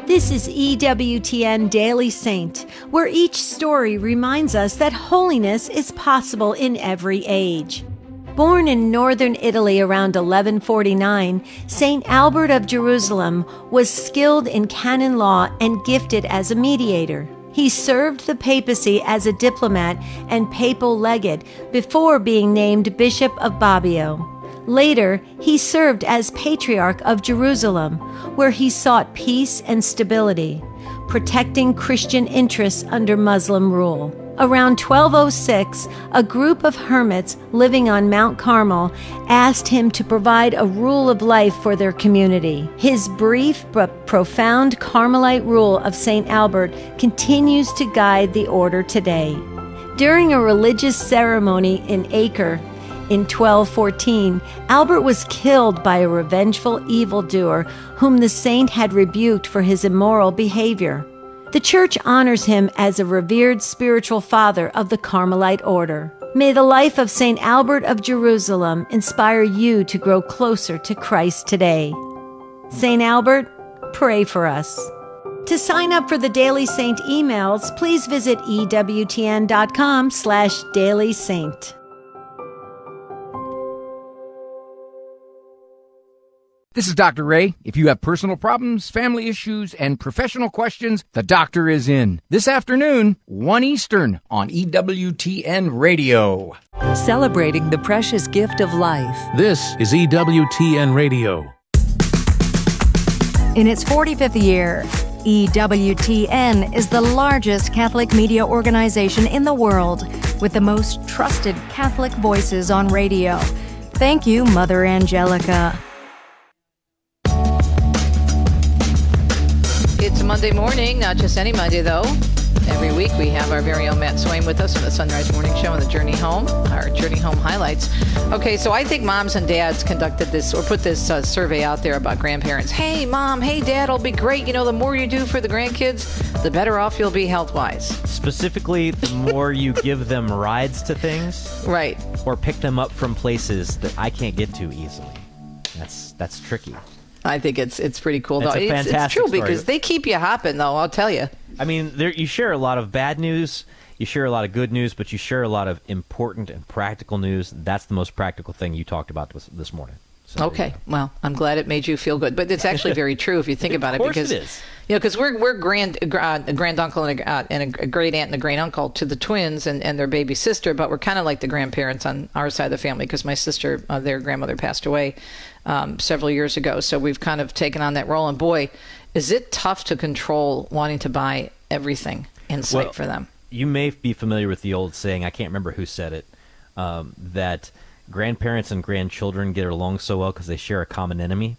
This is EWTN Daily Saint, where each story reminds us that holiness is possible in every age. Born in northern Italy around 1149, Saint Albert of Jerusalem was skilled in canon law and gifted as a mediator. He served the papacy as a diplomat and papal legate before being named Bishop of Bobbio. Later, he served as Patriarch of Jerusalem, where he sought peace and stability, protecting Christian interests under Muslim rule. Around 1206, a group of hermits living on Mount Carmel asked him to provide a rule of life for their community. His brief but profound Carmelite rule of St. Albert continues to guide the order today. During a religious ceremony in Acre, in 1214, Albert was killed by a revengeful evildoer whom the saint had rebuked for his immoral behavior. The Church honors him as a revered spiritual father of the Carmelite order. May the life of St. Albert of Jerusalem inspire you to grow closer to Christ today. St. Albert, pray for us. To sign up for the Daily Saint emails, please visit EWTN.com/dailysaint. This is Dr. Ray. If you have personal problems, family issues, and professional questions, the doctor is in. This afternoon, 1 Eastern on EWTN Radio. Celebrating the precious gift of life. This is EWTN Radio. In its 45th year, EWTN is the largest Catholic media organization in the world with the most trusted Catholic voices on radio. Thank you, Mother Angelica. It's a Monday morning, not just any Monday, though. Every week we have our very own Matt Swain with us on the Sunrise Morning Show and the Journey Home, our Journey Home highlights. Okay, so I think moms and dads conducted this or put this survey out there about grandparents. Hey, Mom, hey, Dad, it'll be great. You know, the more you do for the grandkids, the better off you'll be health-wise. Specifically, the more you give them rides to things. Right. Or pick them up from places that I can't get to easily. That's tricky. I think it's pretty cool, though. It's it's true story. Because they keep you hopping, though, I'll tell you. I mean, you share a lot of bad news, you share a lot of good news, but you share a lot of important and practical news. That's the most practical thing you talked about this morning. So, okay, well, I'm glad it made you feel good, but it's actually very true if you think about it, because it is. You know, because we're a grand uncle and a great aunt and a great uncle to the twins and their baby sister, but we're kind of like the grandparents on our side of the family because my sister, their grandmother passed away several years ago, so we've kind of taken on that role. And boy, is it tough to control wanting to buy everything in sight for them. You may be familiar with the old saying, I can't remember who said it, that grandparents and grandchildren get along so well because they share a common enemy.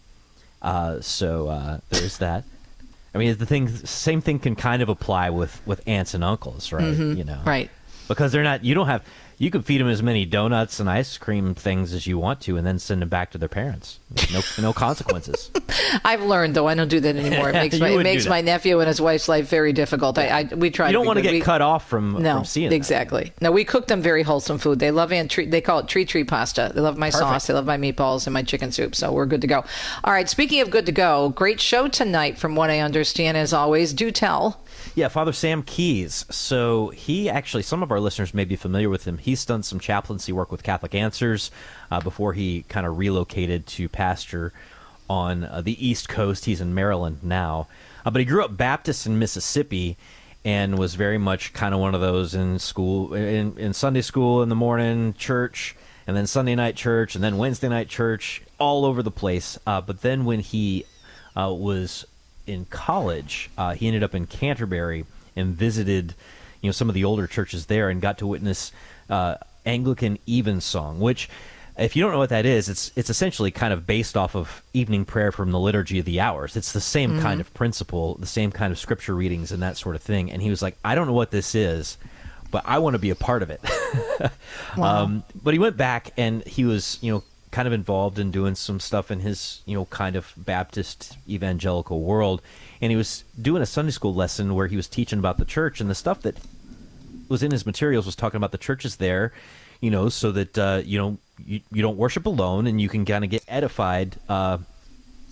So there's that. I mean, same thing can kind of apply with aunts and uncles, right? Mm-hmm. You know, right? Because you can feed them as many donuts and ice cream things as you want to, and then send them back to their parents. No consequences. I've learned, though, I don't do that anymore. It makes my nephew and his wife's life very difficult. We try. You don't want to get cut off from seeing that. Exactly. No, we cook them very wholesome food. They love they call it tree pasta. They love my sauce. They love my meatballs and my chicken soup. So we're good to go. All right. Speaking of good to go, great show tonight, from what I understand. As always, do tell. Yeah, Father Sam Keys. So he actually, some of our listeners may be familiar with him. He's done some chaplaincy work with Catholic Answers before he kind of relocated to pastor on the East Coast. He's in Maryland now. But he grew up Baptist in Mississippi and was very much kind of one of those in school, in Sunday school in the morning, church, and then Sunday night church, and then Wednesday night church, all over the place. But then when he was in college, he ended up in Canterbury and visited, some of the older churches there and got to witness Anglican Evensong, which, if you don't know what that is, it's essentially kind of based off of evening prayer from the Liturgy of the Hours. It's the same kind of principle, the same kind of scripture readings and that sort of thing. And he was like, I don't know what this is, but I want to be a part of it. Wow. But he went back and he was, kind of involved in doing some stuff in his, kind of Baptist evangelical world. And he was doing a Sunday school lesson where he was teaching about the church, and the stuff that was in his materials was talking about the churches there, so that, you don't worship alone and you can kind of get edified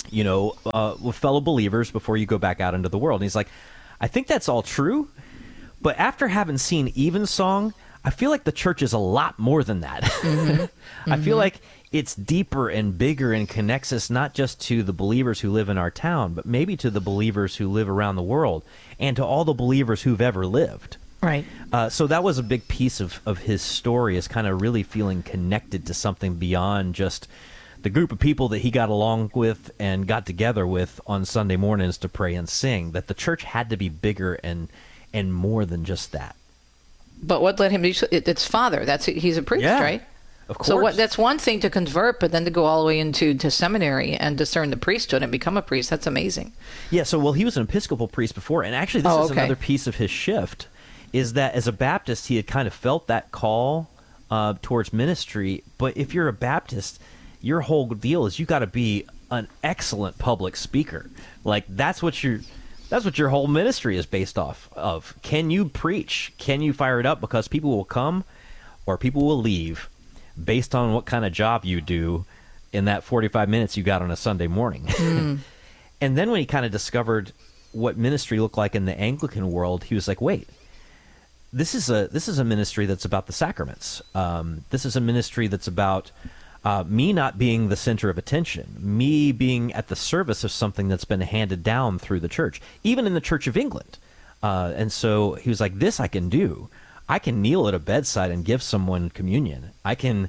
with fellow believers before you go back out into the world. And he's like, I think that's all true, but after having seen Evensong, I feel like the church is a lot more than that. I feel like it's deeper and bigger and connects us not just to the believers who live in our town, but maybe to the believers who live around the world and to all the believers who've ever lived. Right. So that was a big piece of his story, is kind of really feeling connected to something beyond just the group of people that he got along with and got together with on Sunday mornings to pray and sing, that the church had to be bigger and more than just that. But what led him to, it's father. He's a priest, Yeah, right? of course. So that's one thing to convert, but then to go all the way into seminary and discern the priesthood and become a priest, that's amazing. Yeah, so, he was an Episcopal priest before, and actually this is another piece of his shift, is that as a Baptist, he had kind of felt that call towards ministry, but if you're a Baptist, your whole deal is you got to be an excellent public speaker. Like, that's what your whole ministry is based off of. Can you preach? Can you fire it up? Because people will come or people will leave based on what kind of job you do in that 45 minutes you got on a Sunday morning. And then when he kind of discovered what ministry looked like in the Anglican world, he was like, wait, this is a ministry that's about the sacraments. This is a ministry that's about me not being the center of attention, me being at the service of something that's been handed down through the church, even in the Church of England. And so he was like, this I can do. I can kneel at a bedside and give someone communion. I can,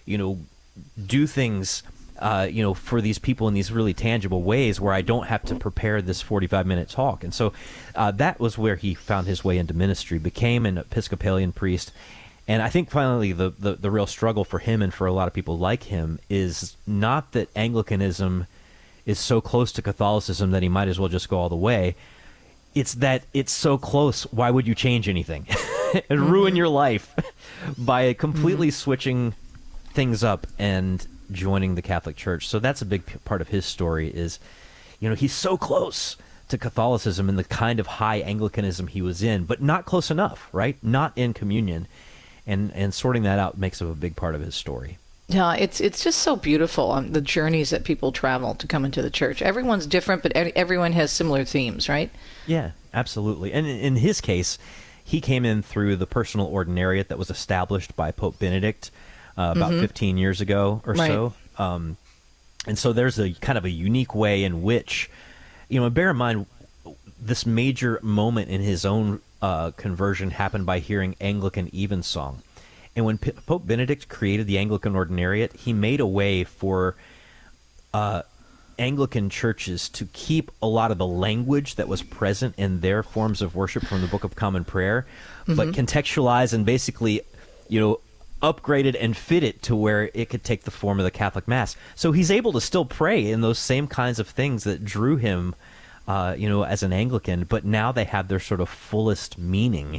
do things, for these people in these really tangible ways where I don't have to prepare this 45-minute talk. And so that was where he found his way into ministry, became an Episcopalian priest. And I think finally the real struggle for him and for a lot of people like him is not that Anglicanism is so close to Catholicism that he might as well just go all the way. It's that it's so close, why would you change anything and ruin your life by completely switching things up and joining the Catholic Church? So that's a big part of his story is, he's so close to Catholicism and the kind of high Anglicanism he was in, but not close enough, right? Not in communion. And sorting that out makes up a big part of his story. Yeah, it's just so beautiful, the journeys that people travel to come into the church. Everyone's different, but everyone has similar themes, right? Yeah, absolutely. And in his case, he came in through the personal ordinariate that was established by Pope Benedict about 15 years ago or so. And so there's a kind of a unique way in which, bear in mind, this major moment in his own conversion happened by hearing Anglican Evensong. And when Pope Benedict created the Anglican Ordinariate, he made a way for Anglican churches to keep a lot of the language that was present in their forms of worship from the Book of Common Prayer, but contextualize and basically, upgrade it and fit it to where it could take the form of the Catholic Mass. So he's able to still pray in those same kinds of things that drew him as an Anglican, but now they have their sort of fullest meaning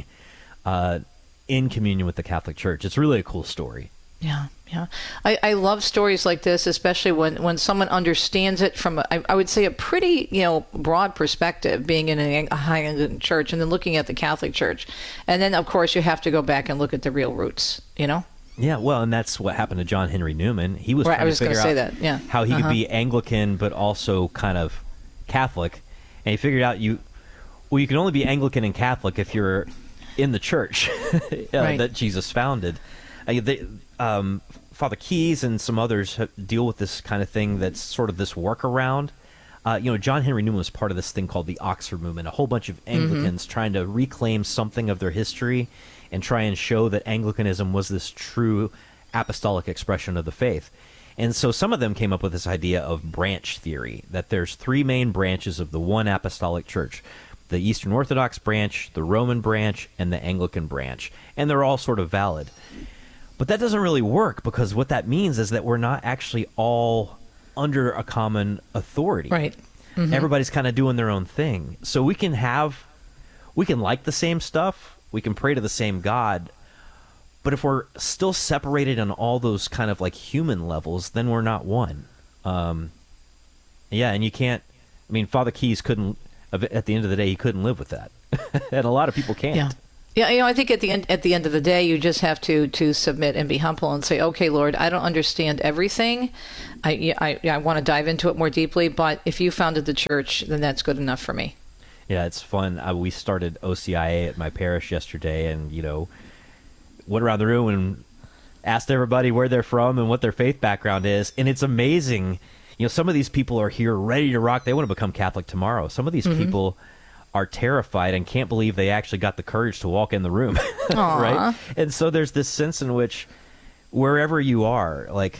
in communion with the Catholic Church. It's really a cool story. Yeah. I love stories like this, especially when someone understands it from, I would say, a pretty, broad perspective, being in a high Anglican church and then looking at the Catholic Church. And then, of course, you have to go back and look at the real roots, Yeah, well, and that's what happened to John Henry Newman. He was trying to figure out how he could be Anglican but also kind of Catholic. And he figured out you can only be Anglican and Catholic if you're in the church that Jesus founded. Father Keyes and some others deal with this kind of thing that's sort of this workaround. John Henry Newman was part of this thing called the Oxford Movement, a whole bunch of Anglicans trying to reclaim something of their history and try and show that Anglicanism was this true apostolic expression of the faith. And so some of them came up with this idea of branch theory, that there's three main branches of the one apostolic church: the Eastern Orthodox branch, the Roman branch, and the Anglican branch. And they're all sort of valid. But that doesn't really work, because what that means is that we're not actually all under a common authority. Right. Everybody's kind of doing their own thing. So we can like the same stuff, we can pray to the same God, but if we're still separated on all those kind of like human levels, then we're not one. And you can't, Father Keyes couldn't, at the end of the day, he couldn't live with that. And a lot of people can't. Yeah, I think at the end of the day, you just have to submit and be humble and say, okay, Lord, I don't understand everything. I want to dive into it more deeply, but if you founded the church, then that's good enough for me. Yeah, it's fun. We started OCIA at my parish yesterday, and went around the room and asked everybody where they're from and what their faith background is, and it's amazing. Some of these people are here ready to rock. They want to become Catholic tomorrow. Some of these people are terrified and can't believe they actually got the courage to walk in the room, right? And so there's this sense in which wherever you are, like,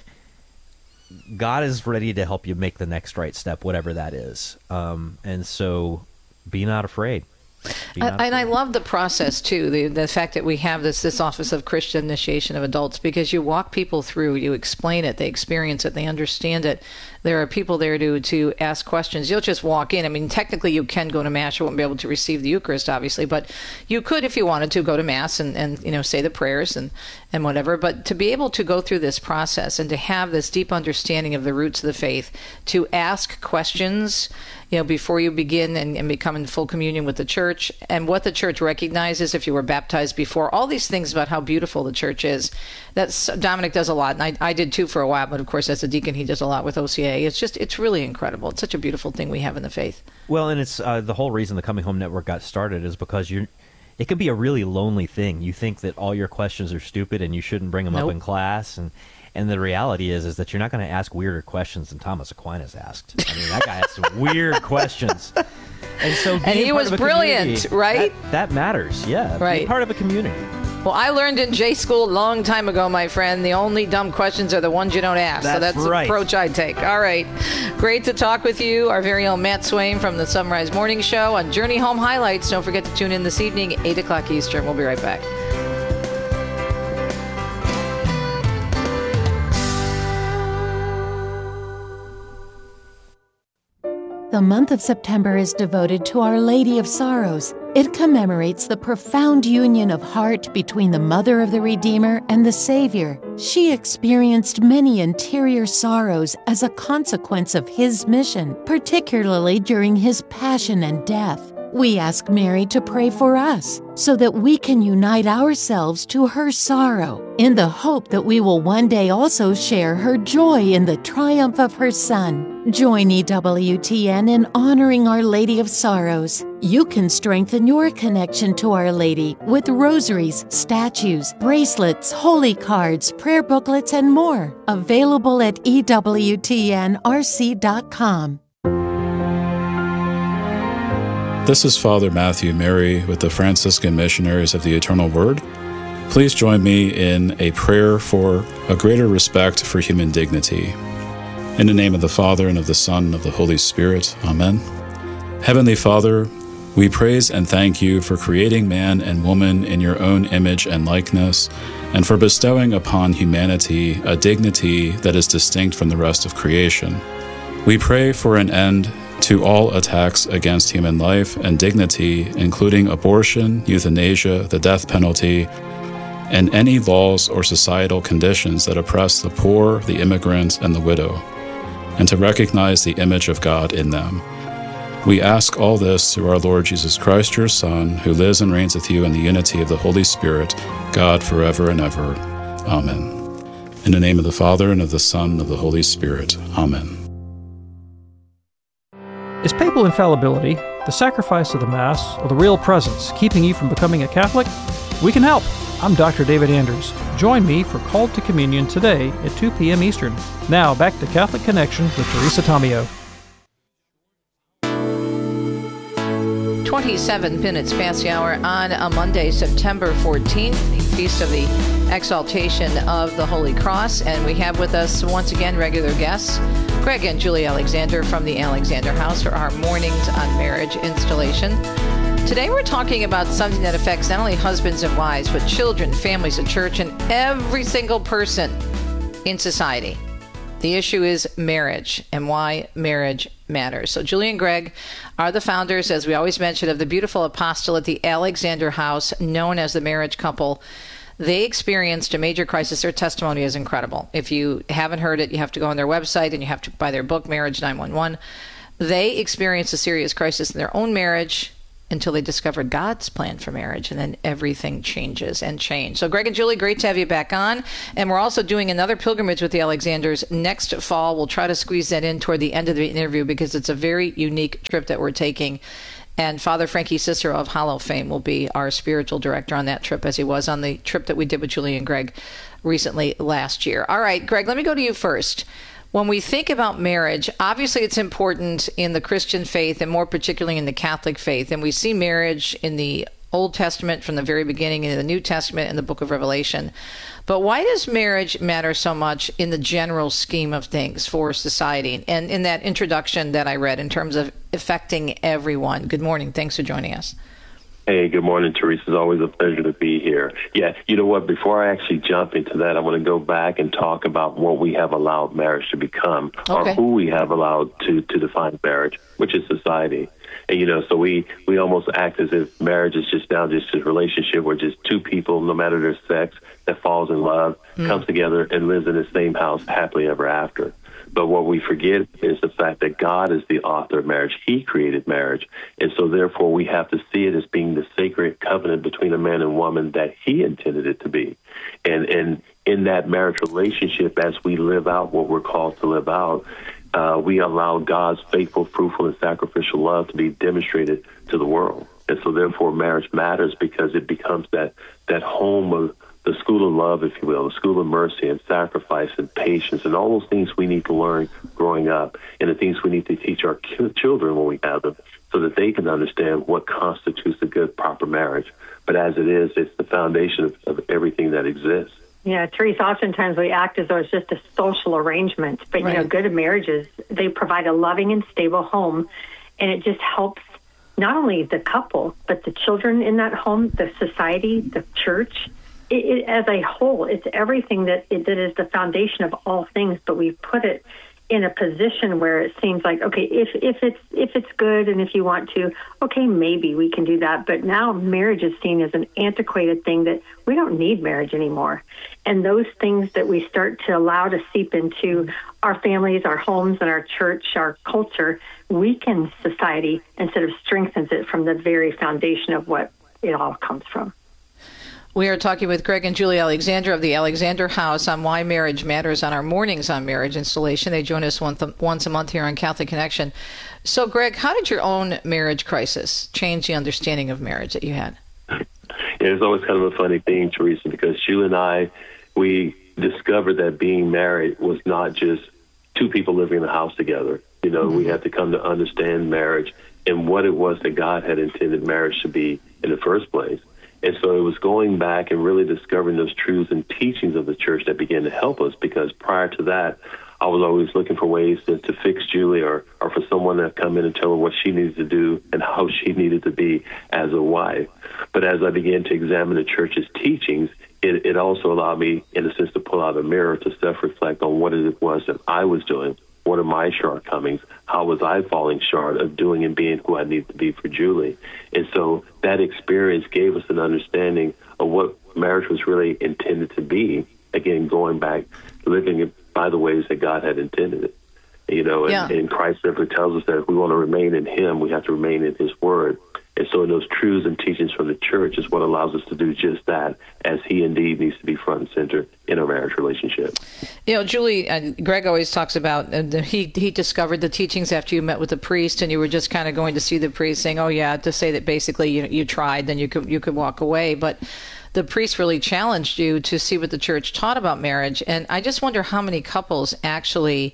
God is ready to help you make the next right step, whatever that is. And so be not afraid. And I love the process, too, the fact that we have this Office of Christian Initiation of Adults, because you walk people through, you explain it, they experience it, they understand it. There are people there to ask questions. You'll just walk in. I mean, technically you can go to Mass. You won't be able to receive the Eucharist, obviously, but you could, if you wanted to, go to Mass and say the prayers and whatever. But to be able to go through this process and to have this deep understanding of the roots of the faith, to ask questions, before you begin and become in full communion with the church, and what the church recognizes if you were baptized before, all these things about how beautiful the church is. Dominic does a lot, and I did too for a while, but of course as a deacon he does a lot with OCA. It's really incredible. It's such a beautiful thing we have in the faith. Well, and it's the whole reason the Coming Home Network got started is because it can be a really lonely thing. You think that all your questions are stupid and you shouldn't bring them up in class, and the reality is that you're not going to ask weirder questions than Thomas Aquinas asked. I mean, that guy has some weird questions. And so he was brilliant, right? That matters, yeah. Right. Being part of a community. Well, I learned in J school a long time ago, my friend, the only dumb questions are the ones you don't ask. So that's right. The approach I take. All right. Great to talk with you. Our very own Matt Swain from the Sunrise Morning Show on Journey Home Highlights. Don't forget to tune in this evening, 8 o'clock Eastern. We'll be right back. The month of September is devoted to Our Lady of Sorrows. It commemorates the profound union of heart between the Mother of the Redeemer and the Savior. She experienced many interior sorrows as a consequence of His mission, particularly during His passion and death. We ask Mary to pray for us so that we can unite ourselves to her sorrow in the hope that we will one day also share her joy in the triumph of her Son. Join EWTN in honoring Our Lady of Sorrows. You can strengthen your connection to Our Lady with rosaries, statues, bracelets, holy cards, prayer booklets, and more. Available at EWTNRC.com. This is Father Matthew Mary with the Franciscan Missionaries of the Eternal Word. Please join me in a prayer for a greater respect for human dignity. In the name of the Father, and of the Son, and of the Holy Spirit. Amen. Heavenly Father, we praise and thank you for creating man and woman in your own image and likeness, and for bestowing upon humanity a dignity that is distinct from the rest of creation. We pray for an end to all attacks against human life and dignity, including abortion, euthanasia, the death penalty, and any laws or societal conditions that oppress the poor, the immigrant, and the widow, and to recognize the image of God in them. We ask all this through our Lord Jesus Christ, your Son, who lives and reigns with you in the unity of the Holy Spirit, God forever and ever. Amen. In the name of the Father, and of the Son, and of the Holy Spirit. Amen. Is papal infallibility, the sacrifice of the Mass, or the real presence keeping you from becoming a Catholic? We can help. I'm Dr. David Anders. Join me for Called to Communion today at 2 p.m. Eastern. Now back to Catholic Connection with Teresa Tomeo. 27 minutes past the hour on a Monday, September 14th, the Feast of the Exaltation of the Holy Cross. And we have with us once again regular guests, Greg and Julie Alexander from the Alexander House for our Mornings on Marriage installation. Today we're talking about something that affects not only husbands and wives, but children, families, the church, and every single person in society. The issue is marriage and why marriage matters. So Julie and Greg are the founders, as we always mention, of the beautiful apostolate, the Alexander House, known as the Marriage Couple. They experienced a major crisis. Their testimony is incredible. If you haven't heard it, you have to go on their website and you have to buy their book, Marriage 911. They experienced a serious crisis in their own marriage. until they discovered God's plan for marriage, and then everything changes and changed. So Greg and Julie, great to have you back on. And we're also doing another pilgrimage with the Alexanders next fall. We'll try to squeeze that in toward the end of the interview because it's a very unique trip that we're taking. And Father Frankie Cicero of Hollow fame will be our spiritual director on that trip, as he was on the trip that we did with Julie and Greg recently last year. All right, Greg, let me go to you first. When we think about marriage, obviously it's important in the Christian faith and more particularly in the Catholic faith. And we see marriage in the Old Testament from the very beginning, in the New Testament, in the book of Revelation. But why does marriage matter so much in the general scheme of things for society? And in that introduction that I read in terms of affecting everyone. Good morning. Thanks for joining us. Hey, good morning, Teresa. It's always a pleasure to be here. Yeah, you know what? Before I actually jump into that, I want to go back and talk about what we have allowed marriage to become, or who we have allowed to define marriage, which is society. And, you know, so we almost act as if marriage is just a relationship where just two people, no matter their sex, that falls in love, comes together and lives in the same house happily ever after. But what we forget is the fact that God is the author of marriage. He created marriage. And so therefore we have to see it as being the sacred covenant between a man and woman that he intended it to be. And in that marriage relationship, as we live out what we're called to live out, we allow God's faithful, fruitful, and sacrificial love to be demonstrated to the world. And so therefore marriage matters because it becomes that home of the school of love, if you will, the school of mercy and sacrifice and patience and all those things we need to learn growing up, and the things we need to teach our children when we have them so that they can understand what constitutes a good, proper marriage. But as it is, it's the foundation of everything that exists. Yeah, Teresa, oftentimes we act as though it's just a social arrangement. But, you know, good marriages, they provide a loving and stable home, and it just helps not only the couple, but the children in that home, the society, the church. It, as a whole, it's everything that is the foundation of all things, but we put it in a position where it seems like, okay, if it's good and if you want to, okay, maybe we can do that. But now marriage is seen as an antiquated thing that we don't need marriage anymore. And those things that we start to allow to seep into our families, our homes, and our church, our culture, weakens society instead of strengthens it from the very foundation of what it all comes from. We are talking with Greg and Julie Alexander of the Alexander House on why marriage matters on our Mornings on Marriage installation. They join us once a month here on Catholic Connection. So, Greg, how did your own marriage crisis change the understanding of marriage that you had? Yeah, it's always kind of a funny thing, Teresa, because you and I, we discovered that being married was not just two people living in a house together. You know, we had to come to understand marriage and what it was that God had intended marriage to be in the first place. And so it was going back and really discovering those truths and teachings of the church that began to help us, because prior to that, I was always looking for ways to fix Julie or for someone to come in and tell her what she needed to do and how she needed to be as a wife. But as I began to examine the church's teachings, it also allowed me, in a sense, to pull out a mirror to self-reflect on what it was that I was doing. What are my shortcomings? How was I falling short of doing and being who I needed to be for Julie? And so that experience gave us an understanding of what marriage was really intended to be. Again, going back, living it by the ways that God had intended it. You know, and Christ simply tells us that if we want to remain in Him, we have to remain in His Word. And so those truths and teachings from the church is what allows us to do just that, as He indeed needs to be front and center in our marriage relationship. You know, Julie, Greg always talks about he discovered the teachings after you met with the priest, and you were just kind of going to see the priest saying, oh, yeah, to say that basically you tried, then you could walk away. But the priest really challenged you to see what the church taught about marriage. And I just wonder how many couples actually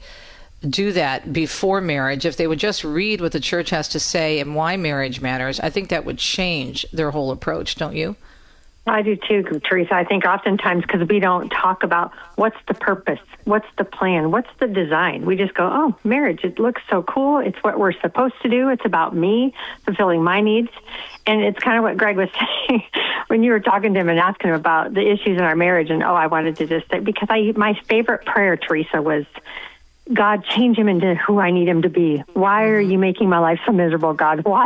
do that before marriage. If they would just read what the church has to say and why marriage matters, I think that would change their whole approach, don't you? I do too, Teresa. I think oftentimes because we don't talk about what's the purpose, what's the plan, what's the design. We just go, oh, marriage, it looks so cool. It's what we're supposed to do. It's about me fulfilling my needs. And it's kind of what Greg was saying when you were talking to him and asking him about the issues in our marriage. And, I wanted to just say, because my favorite prayer, Teresa, was, God, change him into who I need him to be. Why are you making my life so miserable, God? Why?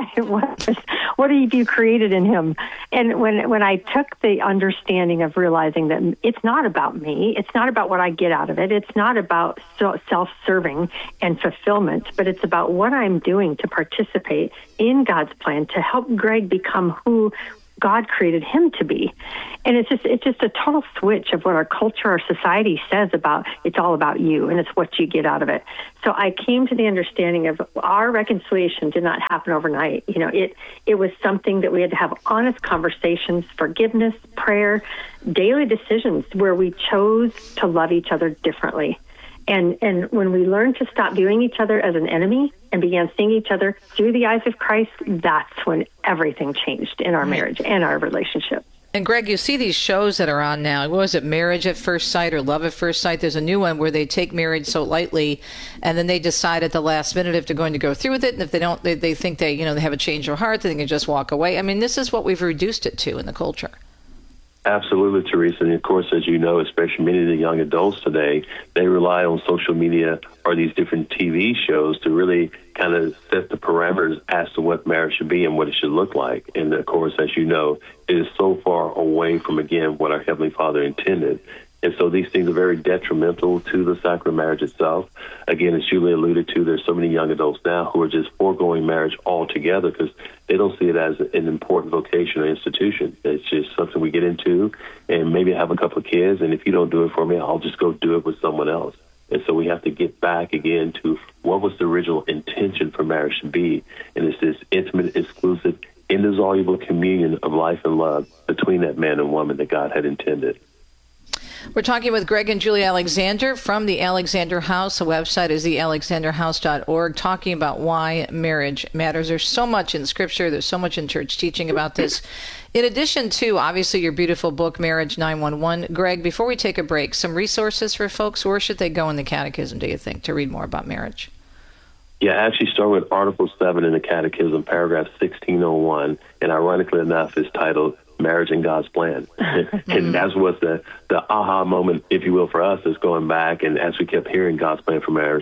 What have you created in him? And when I took the understanding of realizing that it's not about me, it's not about what I get out of it, it's not about self-serving and fulfillment, but it's about what I'm doing to participate in God's plan to help Greg become who God created him to be. And it's just a total switch of what our culture, our society says about it's all about you and it's what you get out of it. So I came to the understanding of our reconciliation did not happen overnight. You know, it was something that we had to have honest conversations, forgiveness, prayer, daily decisions where we chose to love each other differently. And when we learned to stop viewing each other as an enemy and began seeing each other through the eyes of Christ, that's when everything changed in our marriage and our relationship. And Greg, you see these shows that are on now. What was it, Marriage at First Sight or Love at First Sight? There's a new one where they take marriage so lightly, and then they decide at the last minute if they're going to go through with it. And if they don't, they think they have a change of heart. They can just walk away. I mean, this is what we've reduced it to in the culture. Absolutely, Teresa. And of course, as you know, especially many of the young adults today, they rely on social media or these different TV shows to really kind of set the parameters as to what marriage should be and what it should look like. And of course, as you know, it is so far away from, again, what our Heavenly Father intended. And so these things are very detrimental to the sacrament of marriage itself. Again, as Julie alluded to, there's so many young adults now who are just foregoing marriage altogether because they don't see it as an important vocation or institution. It's just something we get into and maybe have a couple of kids, and if you don't do it for me, I'll just go do it with someone else. And so we have to get back again to what was the original intention for marriage to be, and it's this intimate, exclusive, indissoluble communion of life and love between that man and woman that God had intended. We're talking with Greg and Julie Alexander from the Alexander House. The website is thealexanderhouse.org, talking about why marriage matters. There's so much in Scripture. There's so much in church teaching about this. In addition to, obviously, your beautiful book, Marriage 911. Greg, before we take a break, some resources for folks. Where should they go in the Catechism, do you think, to read more about marriage? Yeah, actually start with Article 7 in the Catechism, paragraph 1601, and ironically enough, is titled Marriage and God's Plan. And that's what the aha moment, if you will, for us is going back. And as we kept hearing God's plan for marriage,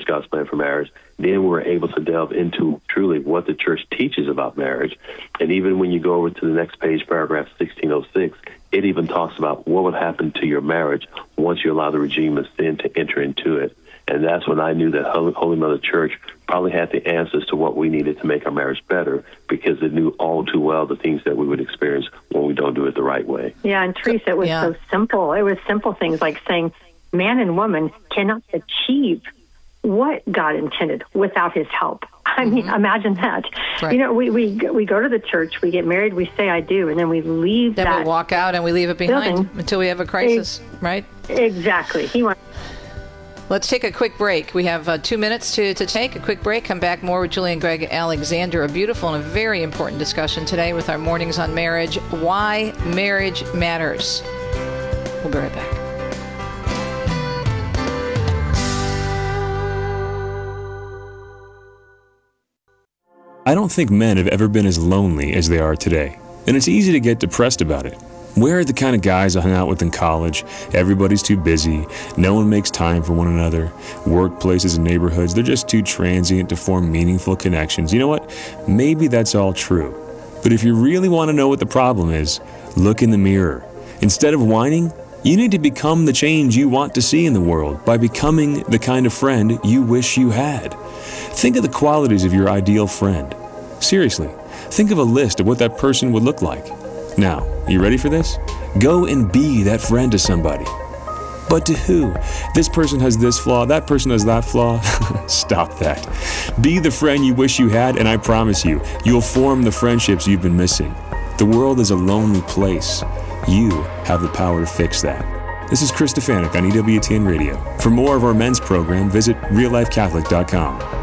then we were able to delve into truly what the church teaches about marriage. And even when you go over to the next page, paragraph 1606, it even talks about what would happen to your marriage once you allow the regime of sin to enter into it. And that's when I knew that Holy Mother Church probably had the answers to what we needed to make our marriage better, because it knew all too well the things that we would experience when we don't do it the right way. Yeah, and Teresa, it was so simple. It was simple things like saying man and woman cannot achieve what God intended without his help. I mean, imagine that. Right. You know, we go to the church, we get married, we say I do, and then we leave then we walk out and we leave it behind until we have a crisis, right? Exactly. Let's take a quick break. We have 2 minutes to take a quick break. Come back more with Julie and Greg Alexander. A beautiful and a very important discussion today with our Mornings on Marriage. Why marriage matters. We'll be right back. I don't think men have ever been as lonely as they are today, and it's easy to get depressed about it. We're the kind of guys I hung out with in college. Everybody's too busy. No one makes time for one another. Workplaces and neighborhoods, they're just too transient to form meaningful connections. You know what? Maybe that's all true. But if you really want to know what the problem is, look in the mirror. Instead of whining, you need to become the change you want to see in the world by becoming the kind of friend you wish you had. Think of the qualities of your ideal friend. Seriously, think of a list of what that person would look like. Now, you ready for this? Go and be that friend to somebody. But to who? This person has this flaw, that person has that flaw. Stop that. Be the friend you wish you had, and I promise you, you'll form the friendships you've been missing. The world is a lonely place. You have the power to fix that. This is Chris Stefanik on EWTN Radio. For more of our men's program, visit reallifecatholic.com.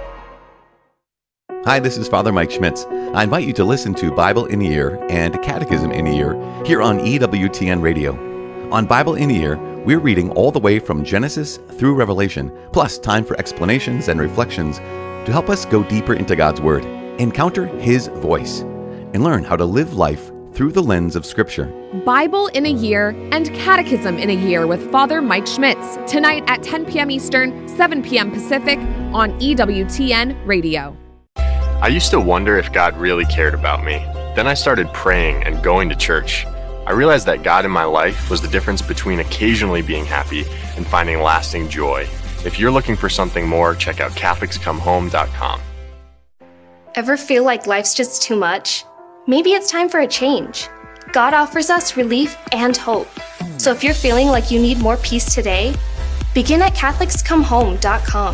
Hi, this is Father Mike Schmitz. I invite you to listen to Bible in a Year and Catechism in a Year here on EWTN Radio. On Bible in a Year, we're reading all the way from Genesis through Revelation, plus time for explanations and reflections to help us go deeper into God's Word, encounter His voice, and learn how to live life through through the lens of Scripture. Bible in a Year and Catechism in a Year with Father Mike Schmitz, tonight at 10 p.m. Eastern, 7 p.m. Pacific on EWTN Radio. I used to wonder if God really cared about me. Then I started praying and going to church. I realized that God in my life was the difference between occasionally being happy and finding lasting joy. If you're looking for something more, check out CatholicsComeHome.com. Ever feel like life's just too much? Maybe it's time for a change. God offers us relief and hope. So if you're feeling like you need more peace today, begin at CatholicsComeHome.com.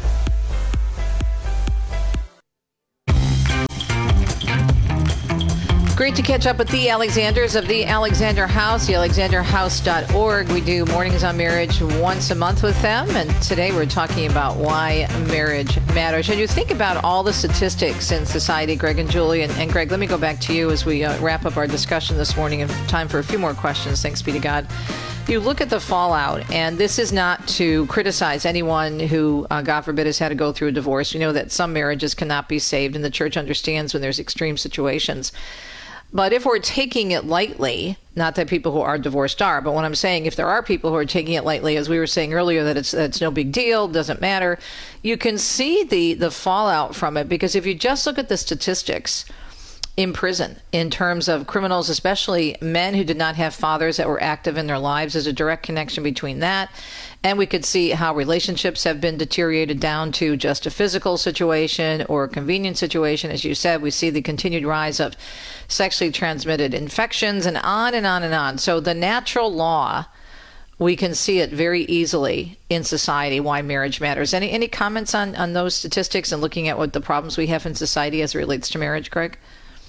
Great to catch up with the Alexanders of the Alexander House, thealexanderhouse.org. We do Mornings on Marriage once a month with them, and today we're talking about why marriage matters. And you think about all the statistics in society, Greg and Julie, and Greg, let me go back to you as we wrap up our discussion this morning, and time for a few more questions, thanks be to God. You look at the fallout, and this is not to criticize anyone who, God forbid, has had to go through a divorce. We know that some marriages cannot be saved, and the church understands when there's extreme situations. But if we're taking it lightly, not that people who are divorced are, but what I'm saying, if there are people who are taking it lightly, as we were saying earlier, that it's no big deal, doesn't matter, you can see the fallout from it, because if you just look at the statistics in prison, in terms of criminals, especially men who did not have fathers that were active in their lives, there's a direct connection between that. And we could see how relationships have been deteriorated down to just a physical situation or a convenience situation. As you said, we see the continued rise of sexually transmitted infections and on and on and on. So the natural law, we can see it very easily in society, why marriage matters. Any comments on those statistics and looking at what the problems we have in society as it relates to marriage, Greg?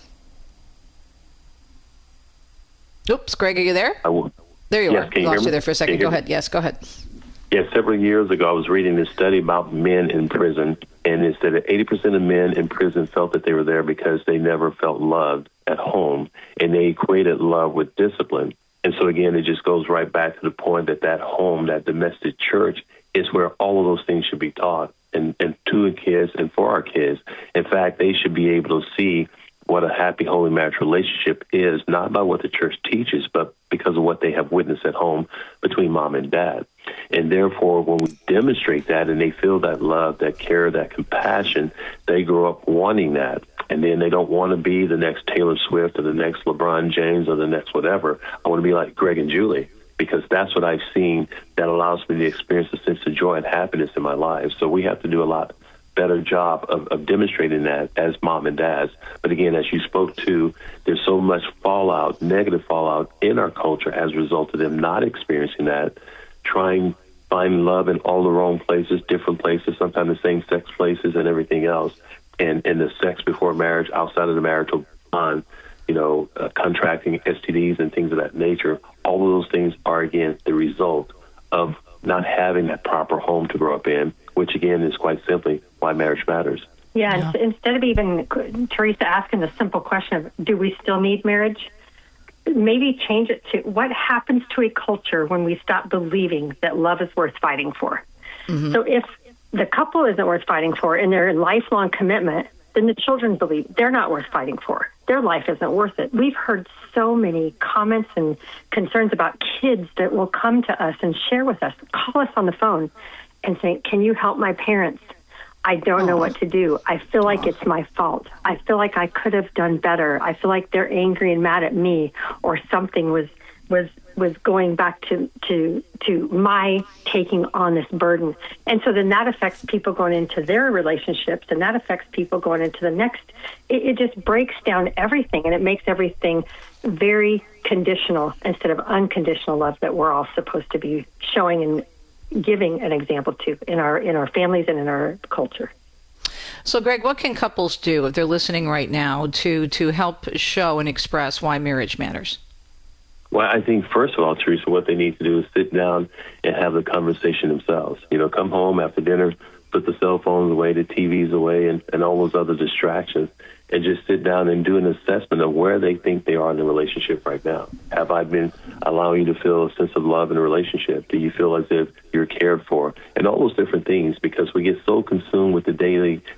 Oops, Greg, are you there? There you are. I lost you there for a second. Go ahead. Yes, go ahead. Yeah, several years ago, I was reading this study about men in prison, and it said that 80% of men in prison felt that they were there because they never felt loved at home, and they equated love with discipline. And so, again, it just goes right back to the point that home, that domestic church, is where all of those things should be taught, and to the kids and for our kids. In fact, they should be able to see what a happy, holy marriage relationship is, not by what the church teaches, but because of what they have witnessed at home between mom and dad. And therefore, when we demonstrate that and they feel that love, that care, that compassion, they grow up wanting that. And then they don't want to be the next Taylor Swift or the next LeBron James or the next whatever. I want to be like Greg and Julie, because that's what I've seen that allows me to experience a sense of joy and happiness in my life. So we have to do a lot better job of demonstrating that as mom and dads. But again, as you spoke to, there's so much fallout, negative fallout in our culture as a result of them not experiencing that, trying to find love in all the wrong places, different places, sometimes the same sex places and everything else. And the sex before marriage, outside of the marital bond, contracting STDs and things of that nature. All of those things are, again, the result of not having that proper home to grow up in, which, again, is quite simply why marriage matters. Yeah, instead of even, Teresa, asking the simple question of, do we still need marriage? Maybe change it to, what happens to a culture when we stop believing that love is worth fighting for? Mm-hmm. So if the couple isn't worth fighting for and they're in lifelong commitment, then the children believe they're not worth fighting for. Their life isn't worth it. We've heard so many comments and concerns about kids that will come to us and share with us, call us on the phone and say, can you help my parents? I don't know what to do. I feel like it's my fault. I feel like I could have done better. I feel like they're angry and mad at me, or something was going back to my taking on this burden. And so then that affects people going into their relationships, and that affects people going into the next. It just breaks down everything, and it makes everything very conditional instead of unconditional love that we're all supposed to be showing and giving an example to in our families and in our culture. So, Greg, what can couples do if they're listening right now to help show and express why marriage matters? Well, I think, first of all, Teresa, what they need to do is sit down and have the conversation themselves. Come home after dinner, put the cell phones away, the TVs away, and all those other distractions, and just sit down and do an assessment of where they think they are in the relationship right now. Have I been allowing you to feel a sense of love in a relationship? Do you feel as if you're cared for? And all those different things, because we get so consumed with the daily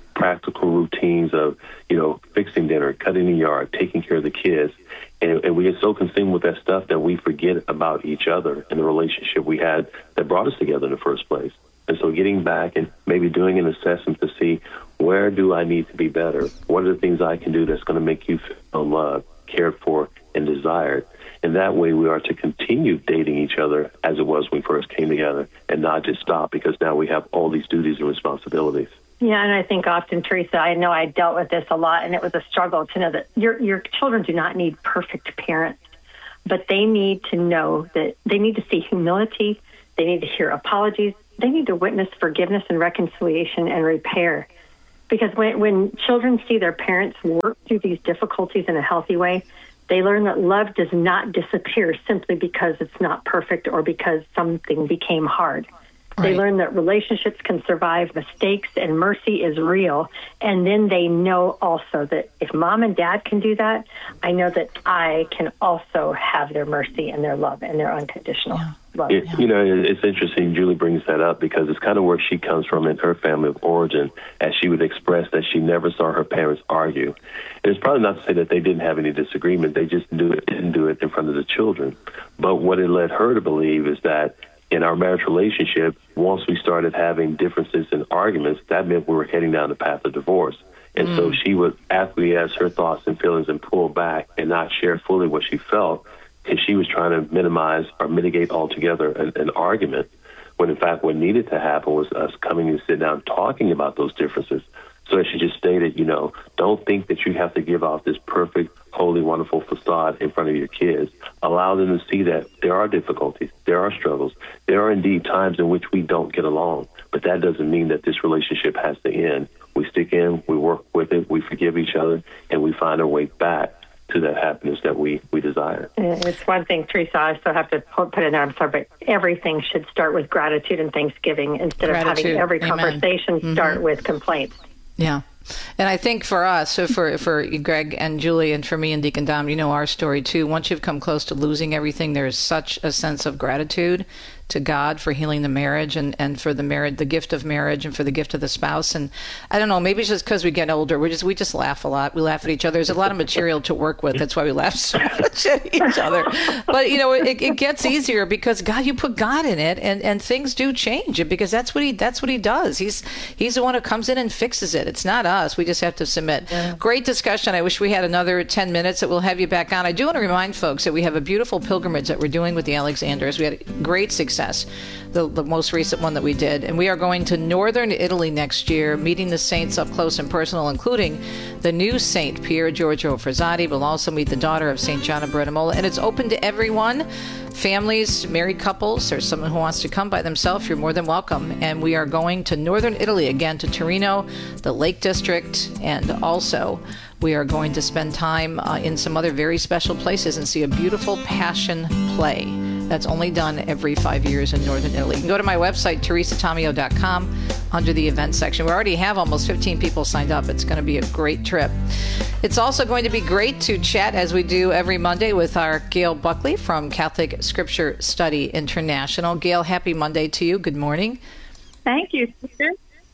practical routines of, fixing dinner, cutting the yard, taking care of the kids. And we get so consumed with that stuff that we forget about each other and the relationship we had that brought us together in the first place. And so getting back and maybe doing an assessment to see, where do I need to be better? What are the things I can do that's going to make you feel loved, cared for, and desired? And that way we are to continue dating each other as it was when we first came together and not just stop, because now we have all these duties and responsibilities. Yeah, and I think often, Teresa, I know I dealt with this a lot, and it was a struggle to know that your children do not need perfect parents, but they need to know that they need to see humility, they need to hear apologies, they need to witness forgiveness and reconciliation and repair. Because when children see their parents work through these difficulties in a healthy way, they learn that love does not disappear simply because it's not perfect or because something became hard. They learn that relationships can survive mistakes and mercy is real. And then they know also that if mom and dad can do that, I know that I can also have their mercy and their love and their unconditional love. It's interesting Julie brings that up, because it's kind of where she comes from in her family of origin, as she would express that she never saw her parents argue. And it's probably not to say that they didn't have any disagreement. They just didn't do it in front of the children. But what it led her to believe is that in our marriage relationship, once we started having differences and arguments, that meant we were heading down the path of divorce. And so she would acquiesce her thoughts and feelings and pull back and not share fully what she felt, because she was trying to minimize or mitigate altogether an argument, when in fact what needed to happen was us coming and sit down talking about those differences. So as she just stated, don't think that you have to give off this perfect, holy, wonderful facade in front of your kids. Allow them to see that there are difficulties, there are struggles, there are indeed times in which we don't get along, but that doesn't mean that this relationship has to end. We stick in, we work with it, we forgive each other, and we find our way back to that happiness that we desire. It's one thing, Teresa, I still have to put in there, I'm sorry, but everything should start with gratitude and thanksgiving instead of having every conversation start with complaints. Yeah. And I think for us, so for Greg and Julie and for me and Deacon Dom, our story too. Once you've come close to losing everything, there's such a sense of gratitude to God for healing the marriage and for the gift of marriage and for the gift of the spouse. And I don't know, maybe it's just because we get older, we just laugh a lot. We laugh at each other. There's a lot of material to work with. That's why we laugh so much at each other. But it gets easier because you put God in it, and things do change. Because that's what he does. He's the one who comes in and fixes it. It's not us. We just have to submit. Yeah. Great discussion. I wish we had another 10 minutes that we'll have you back on. I do want to remind folks that we have a beautiful pilgrimage that we're doing with the Alexanders. We had great success. The most recent one that we did. And we are going to northern Italy next year, meeting the saints up close and personal, including the new Saint Pier Giorgio Frassati. We'll also meet the daughter of Saint John of Brettamola. And it's open to everyone. Families, married couples, or someone who wants to come by themselves, you're more than welcome. And we are going to northern Italy, again to Torino, the Lake District, and also we are going to spend time in some other very special places and see a beautiful Passion play that's only done every 5 years in northern Italy. You can go to my website, teresatomeo.com, under the events section. We already have almost 15 people signed up. It's going to be a great trip. It's also going to be great to chat, as we do every Monday, with our Gail Buckley from Catholic Scripture Study International. Gail, happy Monday to you. Good morning. Thank you, sister.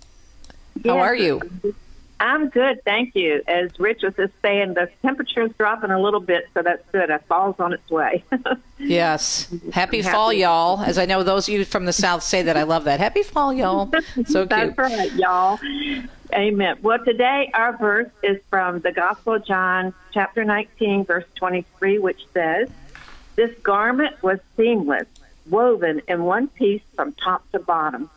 How are you? I'm good, thank you. As Rich was just saying, the temperature is dropping a little bit, so that's good. Fall's on its way. Yes. Happy fall, y'all. As I know those of you from the South say that. I love that. Happy fall, y'all. So cute. That's right, y'all. Amen. Well, today our verse is from the Gospel of John, chapter 19, verse 23, which says, "This garment was seamless, woven in one piece from top to bottom."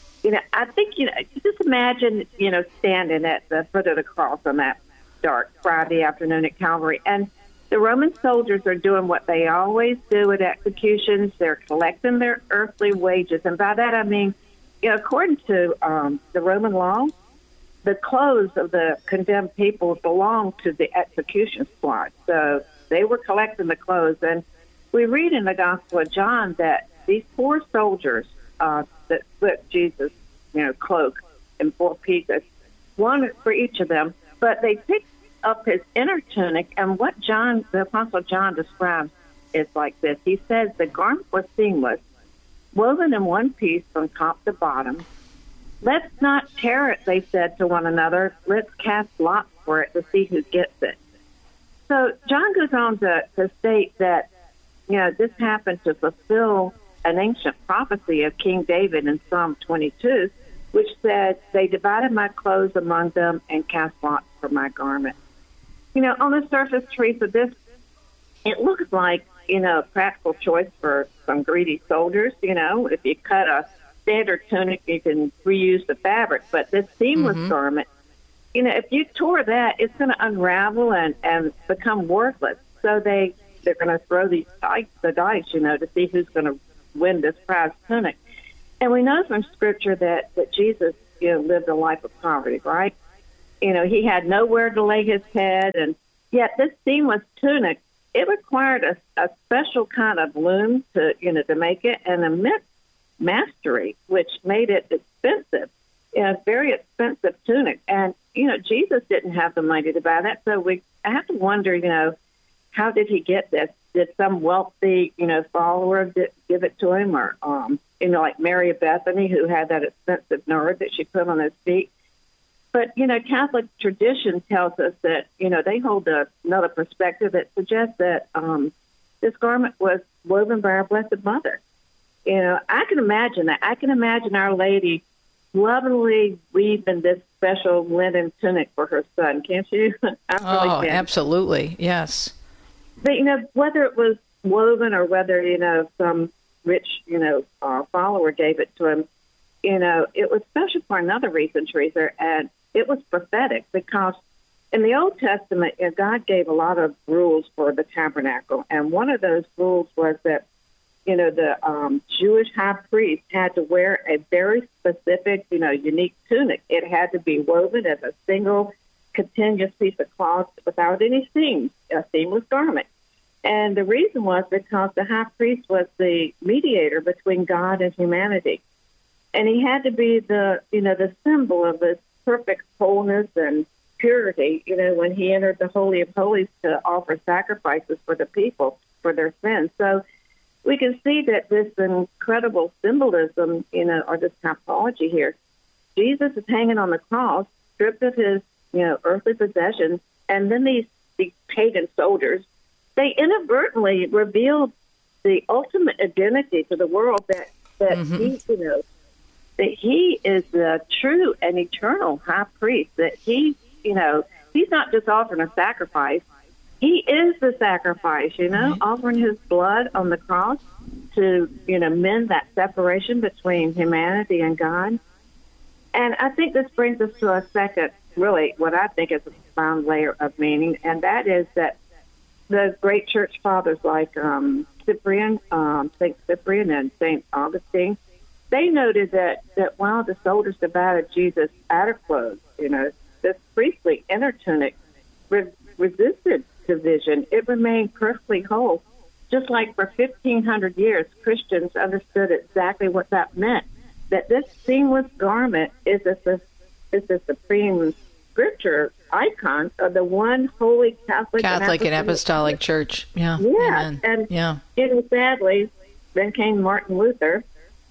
I think, just imagine, standing at the foot of the cross on that dark Friday afternoon at Calvary. And the Roman soldiers are doing what they always do at executions. They're collecting their earthly wages. And by that, I mean, according to the Roman law, the clothes of the condemned people belonged to the execution squad. So they were collecting the clothes. And we read in the Gospel of John that these poor soldiers that split Jesus' cloak in 4 pieces, one for each of them, but they picked up his inner tunic, and what the Apostle John describes is like this. He says the garment was seamless, woven in one piece from top to bottom, Let's not tear it, they said to one another. Let's cast lots for it to see who gets it. So John goes on to state that, this happened to fulfill an ancient prophecy of King David in Psalm 22, which said, they divided my clothes among them and cast lots for my garment. On the surface, Teresa, this, it looks like, a practical choice for some greedy soldiers. If you cut a standard tunic, you can reuse the fabric. But this seamless garment, if you tore that, it's going to unravel and become worthless. So they're going to throw the dice, to see who's going to win this prize tunic. And we know from Scripture that Jesus, lived a life of poverty, right? He had nowhere to lay his head, and yet this seamless tunic, it required a special kind of loom to make it, and immense mastery, which made it expensive. A very expensive tunic. And, Jesus didn't have the money to buy that. So I have to wonder, how did he get this? Did some wealthy, follower give it to him? Or, like Mary of Bethany, who had that expensive nard that she put on his feet? But, Catholic tradition tells us that, they hold another perspective that suggests that this garment was woven by our Blessed Mother. I can imagine that. I can imagine Our Lady lovingly weaving this special linen tunic for her son, can't you? Really absolutely, yes. But, whether it was woven or whether, some rich, follower gave it to him, it was special for another reason, Teresa, and it was prophetic, because in the Old Testament, God gave a lot of rules for the tabernacle, and one of those rules was that, the Jewish high priest had to wear a very specific, unique tunic. It had to be woven as a single, continuous piece of cloth without any seams, a seamless garment. And the reason was because the high priest was the mediator between God and humanity. And he had to be the symbol of this perfect wholeness and purity, when he entered the Holy of Holies to offer sacrifices for the people for their sins. So we can see that this incredible symbolism, or this typology here, Jesus is hanging on the cross, stripped of his, earthly possessions, and then these pagan soldiers, they inadvertently revealed the ultimate identity to the world that he, that he is the true and eternal high priest, that he, he's not just offering a sacrifice. He is the sacrifice, offering his blood on the cross to, mend that separation between humanity and God. And I think this brings us to a second, really, what I think is a profound layer of meaning, and that is that the great church fathers like Cyprian, St. Cyprian and St. Augustine, they noted that while the soldiers divided Jesus' outer clothes, this priestly inner tunic resisted division. It remained perfectly whole. Just like for 1,500 years, Christians understood exactly what that meant, that this seamless garment is the supreme scripture icon of the one holy Catholic and Apostolic Church. Yeah. Yeah. Amen. And sadly, then came Martin Luther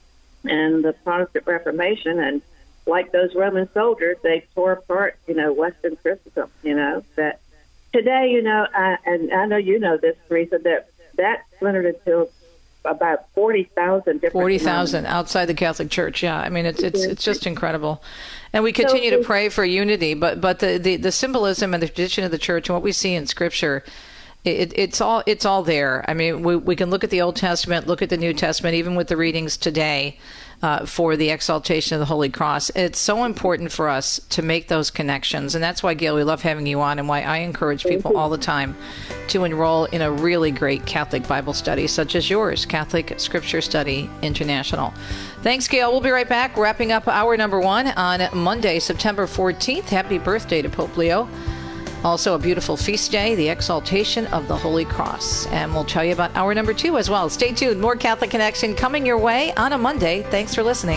and the Protestant Reformation, and like those Roman soldiers, they tore apart, Western Christendom, that today, and I know you know this, Teresa, that splintered into about 40,000 different 40,000 outside the Catholic Church. Yeah, I mean it's just incredible, and we continue to pray for unity. But the symbolism and the tradition of the Church and what we see in Scripture, it's all there. I mean, we can look at the Old Testament, look at the New Testament, even with the readings today. For the exaltation of the Holy Cross. It's so important for us to make those connections. And that's why, Gail, we love having you on, and why I encourage people all the time to enroll in a really great Catholic Bible study, such as yours, Catholic Scripture Study International. Thanks, Gail. We'll be right back, wrapping up hour number 1 on Monday, September 14th. Happy birthday to Pope Leo. Also a beautiful feast day, the exaltation of the Holy Cross. And we'll tell you about hour number 2 as well. Stay tuned. More Catholic Connection coming your way on a Monday. Thanks for listening.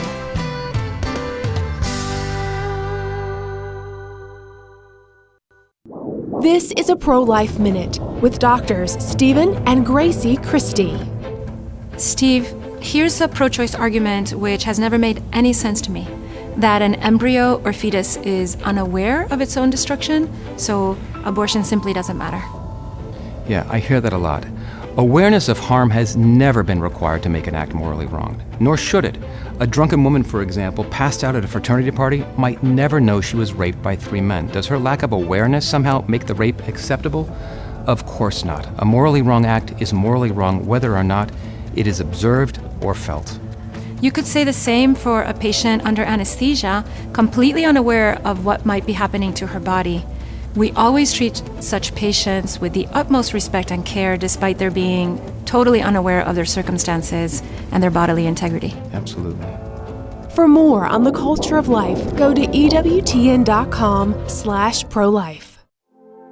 This is a Pro-Life Minute with doctors Stephen and Gracie Christie. Steve, here's a pro-choice argument which has never made any sense to me. that an embryo or fetus is unaware of its own destruction, so abortion simply doesn't matter. Yeah, I hear that a lot. Awareness of harm has never been required to make an act morally wrong, nor should it. A drunken woman, for example, passed out at a fraternity party might never know she was raped by 3 men. Does her lack of awareness somehow make the rape acceptable? Of course not. A morally wrong act is morally wrong whether or not it is observed or felt. You could say the same for a patient under anesthesia, completely unaware of what might be happening to her body. We always treat such patients with the utmost respect and care, despite their being totally unaware of their circumstances and their bodily integrity. Absolutely. For more on the culture of life, go to EWTN.com/prolife.